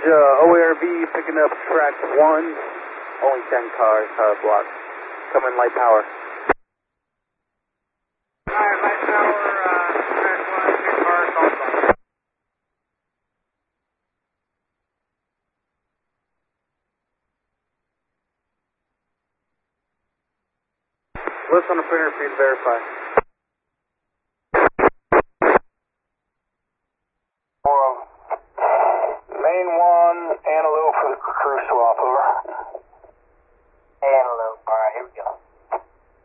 OARV picking up track 1. Only 10 cars, block. Coming light power. Alright, light power, track 1, 2 cars, all block. What's on the printer, please verify.